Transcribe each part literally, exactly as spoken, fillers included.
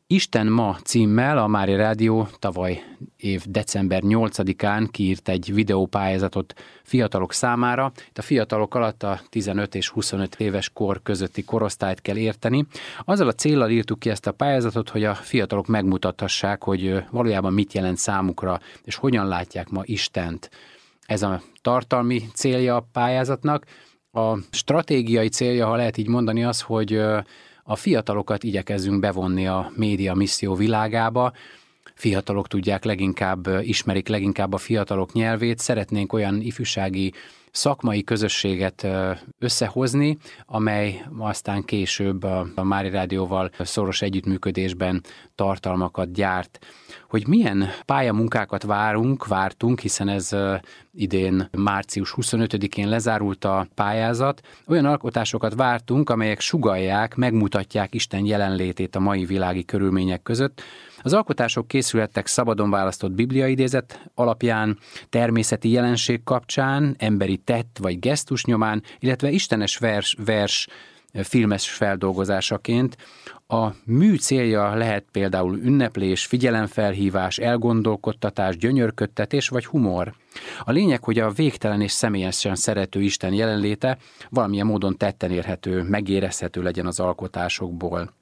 Isten ma címmel a Mária Rádió tavaly év december nyolcadikán kiírt egy videópályázatot fiatalok számára. Itt a fiatalok alatt a tizenöt és huszonöt éves kor közötti korosztályt kell érteni. Azzal a céllal írtuk ki ezt a pályázatot, hogy a fiatalok megmutathassák, hogy valójában mit jelent számukra, és hogyan látják ma Istent. Ez a tartalmi célja a pályázatnak. A stratégiai célja, ha lehet így mondani, az, hogy a fiatalokat igyekezzünk bevonni a média misszió világába. Fiatalok tudják leginkább, ismerik leginkább a fiatalok nyelvét. Szeretnénk olyan ifjúsági szakmai közösséget összehozni, amely aztán később a Mária Rádióval szoros együttműködésben tartalmakat gyárt. Hogy milyen pályamunkákat várunk, vártunk, hiszen ez idén március huszonötödikén lezárult a pályázat. Olyan alkotásokat vártunk, amelyek sugallják, megmutatják Isten jelenlétét a mai világi körülmények között. Az alkotások készülhettek szabadon választott bibliaidézet alapján, természeti jelenség kapcsán, emberi tett vagy gesztus nyomán, illetve istenes vers, vers filmes feldolgozásaként. A mű célja lehet például ünneplés, figyelemfelhívás, elgondolkodtatás, gyönyörködtetés vagy humor. A lényeg, hogy a végtelen és személyesen szerető Isten jelenléte valamilyen módon tetten érhető, megérezhető legyen az alkotásokból.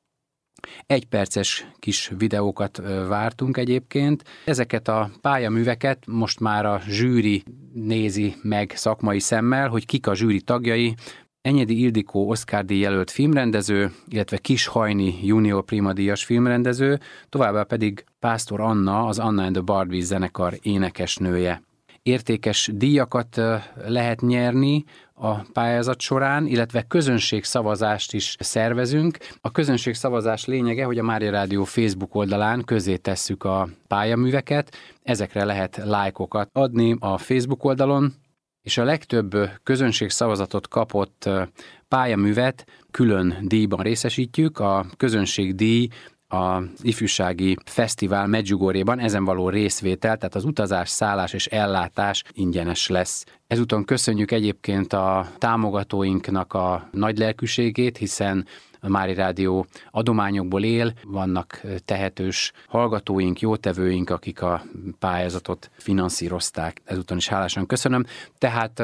Egy perces kis videókat vártunk egyébként. Ezeket a pályaműveket most már a zsűri nézi meg szakmai szemmel, hogy kik a zsűri tagjai. Enyedi Ildikó Oscar-díj jelölt filmrendező, illetve Kis Hajni junior Prima díjas filmrendező, továbbá pedig Pásztor Anna, az Anna and the Barbies zenekar énekesnője. Értékes díjakat lehet nyerni a pályázat során, illetve közönségszavazást is szervezünk. A közönségszavazás lényege, hogy a Mária Rádió Facebook oldalán közzé tesszük a pályaműveket, ezekre lehet lájkokat adni a Facebook oldalon, és a legtöbb közönségszavazatot kapott pályaművet külön díjban részesítjük. A közönségdíj az ifjúsági fesztivál Medjugorjéban ezen való részvétel, tehát az utazás, szállás és ellátás ingyenes lesz. Ezúton köszönjük egyébként a támogatóinknak a nagy lelkűségét, hiszen a Mária Rádió adományokból él, vannak tehetős hallgatóink, jótevőink, akik a pályázatot finanszírozták. Ezúton is hálásan köszönöm. Tehát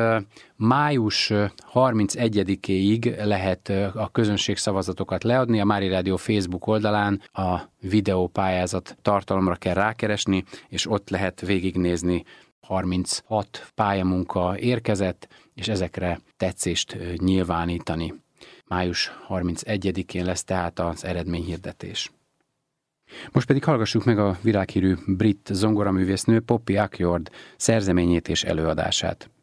május harmincegyedikéig lehet a közönségszavazatokat leadni. A Mária Rádió Facebook oldalán a videópályázat tartalomra kell rákeresni, és ott lehet végignézni. harminchat pályamunka érkezett, és ezekre tetszést nyilvánítani. május harmincegyedikén lesz tehát az eredményhirdetés. Most pedig hallgassuk meg a világhírű brit zongoraművésznő Poppy Ackford szerzeményét és előadását.